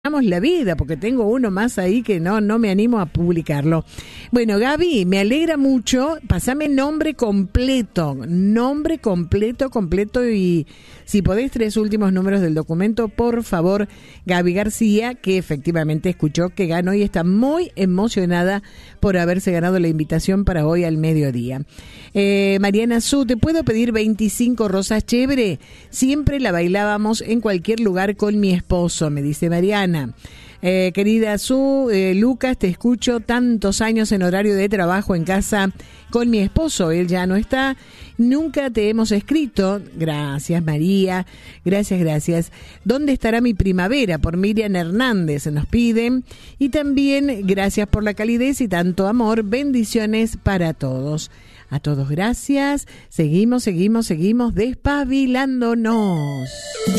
la vida, porque tengo uno más ahí que no me animo a publicarlo. Bueno, Gaby, me alegra mucho. Pásame nombre completo y si podés 3 últimos números del documento, por favor. Gaby García, que efectivamente escuchó que ganó y está muy emocionada por haberse ganado la invitación para hoy al mediodía. Mariana Su, ¿te puedo pedir 25 rosas chévere? Siempre la bailábamos en cualquier lugar con mi esposo, me dice Mariana. Querida Su, Lucas, te escucho tantos años en horario de trabajo en casa con mi esposo, él ya no está, nunca te hemos escrito. Gracias, María, gracias. ¿Dónde estará mi primavera? Por Miriam Hernández nos piden. Y también gracias por la calidez y tanto amor, bendiciones para todos. A todos gracias, seguimos despabilándonos.